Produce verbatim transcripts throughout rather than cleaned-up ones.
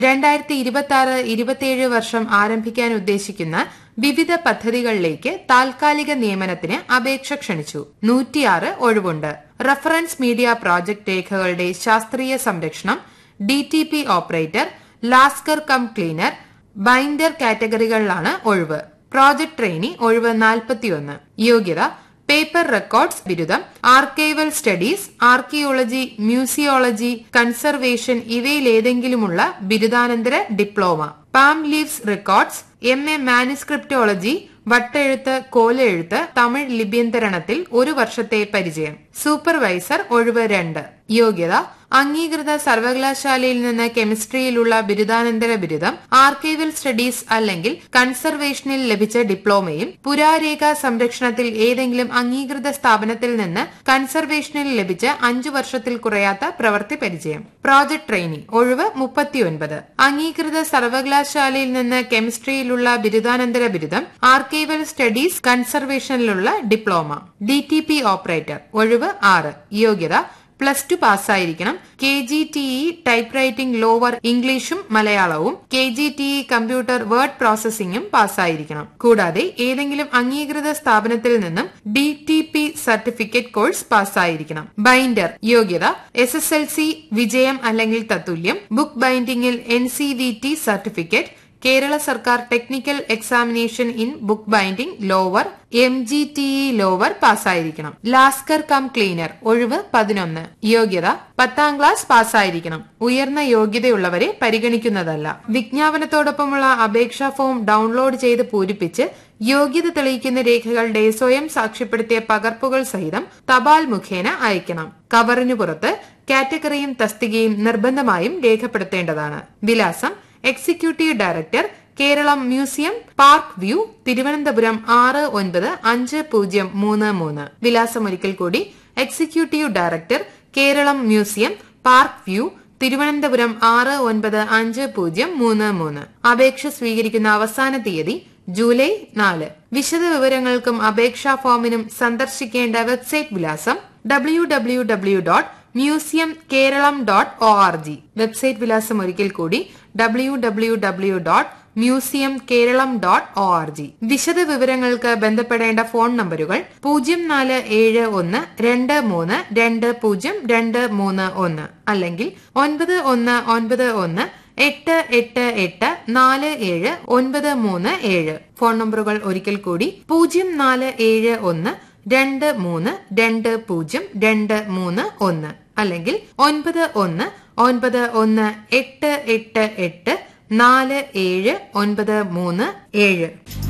രണ്ടായിരത്തി ഇരുപത്തി ആറ് ഇരുപത്തിയേഴ് വർഷം ആരംഭിക്കാൻ ഉദ്ദേശിക്കുന്ന വിവിധ പദ്ധതികളിലേക്ക് താൽക്കാലിക നിയമനത്തിന് അപേക്ഷ ക്ഷണിച്ചു. നൂറ്റിയാറ് ഒഴിവുണ്ട്. റഫറൻസ് മീഡിയ പ്രോജക്ട് രേഖകളുടെ ശാസ്ത്രീയ സംരക്ഷണം, D T P operator, lascar come cleaner, binder കാറ്റഗറികളിലാണ് ഒഴിവ്. പ്രോജക്ട് ട്രെയിനി ഒഴിവ് നാൽപ്പത്തിയൊന്ന്. യോഗ്യത പേപ്പർ റെക്കോർഡ്സ് ബിരുദം, archival studies, archaeology, museology, conservation ഇവയിലേതെങ്കിലുമുള്ള ബിരുദാനന്തര diploma. Palm leaves records, M A manuscriptology, Vattezhuthu, കോലെഴുത്ത്, തമിഴ് ലിപ്യന്തരണത്തിൽ ഒരു വർഷത്തെ പരിചയം. സൂപ്പർവൈസർ ഒഴിവ് രണ്ട്. യോഗ്യത അംഗീകൃത സർവകലാശാലയിൽ നിന്ന് കെമിസ്ട്രിയിലുള്ള ബിരുദാനന്തര ബിരുദം, ആർക്കൈവൽ സ്റ്റഡീസ് അല്ലെങ്കിൽ കൺസർവേഷനിൽ ലഭിച്ച ഡിപ്ലോമയും, പുരാരേഖ സംരക്ഷണത്തിൽ ഏതെങ്കിലും അംഗീകൃത സ്ഥാപനത്തിൽ നിന്ന് കൺസർവേഷനിൽ ലഭിച്ച അഞ്ചു വർഷത്തിൽ കുറയാത്ത പ്രവൃത്തി പരിചയം. പ്രോജക്ട് ട്രെയിനി ഒഴിവ് മുപ്പത്തിയൊൻപത്. അംഗീകൃത സർവകലാശാലയിൽ നിന്ന് കെമിസ്ട്രിയിലുള്ള ബിരുദാനന്തര ബിരുദം, archival studies, കൺസർവേഷനിലുള്ള diploma. D T P operator ഒഴിവ് ആറ്. യോഗ്യത plus two പാസ്സായിരിക്കണം. K G T E type writing lower ഇംഗ്ലീഷും മലയാളവും, K G T E computer word പ്രോസസിംഗും പാസ്സായിരിക്കണം. കൂടാതെ ഏതെങ്കിലും അംഗീകൃത സ്ഥാപനത്തിൽ നിന്നും D T P certificate course പാസ്സായിരിക്കണം. Binder യോഗ്യത എസ് എസ് എൽ സി വിജയം അല്ലെങ്കിൽ തത്തുല്യം, book ബൈൻഡിംഗിൽ N C V T certificate, Kerala സർക്കാർ technical examination in book binding lower, M G T E lower പാസ്സായിരിക്കണം. Lascar come cleaner ഒഴിവ് പതിനൊന്ന്. യോഗ്യത പത്താം ക്ലാസ് പാസ്സായിരിക്കണം. ഉയർന്ന യോഗ്യതയുള്ളവരെ പരിഗണിക്കുന്നതല്ല. വിജ്ഞാപനത്തോടൊപ്പമുള്ള അപേക്ഷാ ഫോം ഡൌൺലോഡ് ചെയ്ത് പൂരിപ്പിച്ച് യോഗ്യത തെളിയിക്കുന്ന രേഖകളുടെ സ്വയം സാക്ഷ്യപ്പെടുത്തിയ പകർപ്പുകൾ സഹിതം തപാൽ മുഖേന അയക്കണം. കവറിനു പുറത്ത് കാറ്റഗറിയും തസ്തികയും നിർബന്ധമായും രേഖപ്പെടുത്തേണ്ടതാണ്. വിലാസം executive director, Keralam museum, park view, Thiruvananthapuram ആറ് ഒൻപത് അഞ്ച് പൂജ്യം മൂന്ന് മൂന്ന്. വിലാസം ഒരിക്കൽ കൂടി executive director, Keralam museum, park view, Thiruvananthapuram ആറ് ഒൻപത് അഞ്ച് പൂജ്യം മൂന്ന് മൂന്ന്. അപേക്ഷ സ്വീകരിക്കുന്ന അവസാന തീയതി ജൂലൈ നാല്. വിശദ വിവരങ്ങൾക്കും അപേക്ഷാ ഫോമിനും സന്ദർശിക്കേണ്ട വെബ്സൈറ്റ് വിലാസം W W W dot museum Keralam dot O R G. Website വിലാസം ഒരിക്കൽ കൂടി W W W dot museum Keralam dot O R G. വിശദ വിവരങ്ങൾക്ക് ബന്ധപ്പെടേണ്ട ഫോൺ നമ്പറുകൾ പൂജ്യം നാല് ഏഴ് ഒന്ന് രണ്ട് മൂന്ന് രണ്ട് പൂജ്യം രണ്ട് മൂന്ന് ഒന്ന് അല്ലെങ്കിൽ ഒൻപത് ഒന്ന് ഒൻപത് ഒന്ന് എട്ട് എട്ട് എട്ട് നാല് ഏഴ് ഒൻപത് മൂന്ന് ഏഴ്. ഫോൺ നമ്പറുകൾ ഒരിക്കൽ കൂടി പൂജ്യം നാല് ഏഴ് ഒന്ന് രണ്ട് മൂന്ന് രണ്ട് പൂജ്യം രണ്ട് മൂന്ന് ഒന്ന് അല്ലെങ്കിൽ ഒൻപത് ഒന്ന് ഒൻപത് ഒന്ന് എട്ട് എട്ട് എട്ട് നാല് ഏഴ് ഒൻപത് മൂന്ന് ഏഴ്.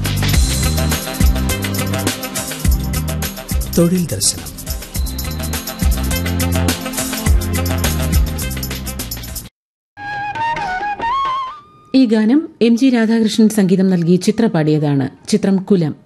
തൊഴിൽ ദർശനം. ഈ ഗാനം എം ജി രാധാകൃഷ്ണൻ സംഗീതം നൽകി ചിത്ര പാടിയതാണ്. ചിത്രം കുലം.